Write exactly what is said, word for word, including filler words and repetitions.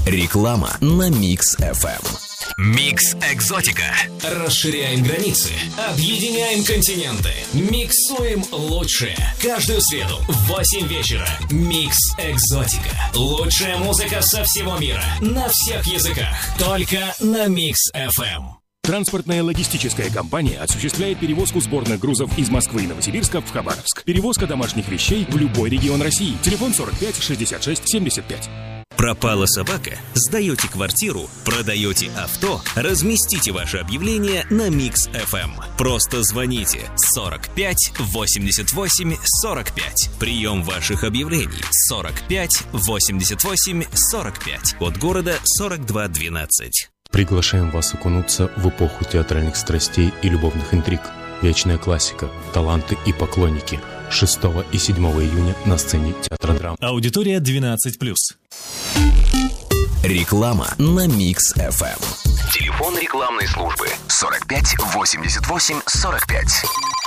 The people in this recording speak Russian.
Реклама на Микс эф эм. Микс Экзотика. Расширяем границы, объединяем континенты, миксуем лучшее. Каждую среду в восемь вечера. Микс Экзотика. Лучшая музыка со всего мира. На всех языках. Только на Микс эф эм. Транспортная логистическая компания осуществляет перевозку сборных грузов из Москвы и Новосибирска в Хабаровск. Перевозка домашних вещей в любой регион России. Телефон сорок пять шестьдесят шесть семьдесят пять. Пропала собака? Сдаете квартиру? Продаете авто? Разместите ваше объявление на Микс эф эм. Просто звоните сорок пять восемьдесят восемь сорок пять. Прием ваших объявлений сорок пять восемьдесят восемь сорок пять. Код города сорок два двенадцать. Приглашаем вас окунуться в эпоху театральных страстей и любовных интриг. Вечная классика, таланты и поклонники. шестого и седьмого июня на сцене Театра драм. Аудитория двенадцать плюс. Реклама на Микс эф эм. Телефон рекламной службы сорок пять восемьдесят восемь сорок пять.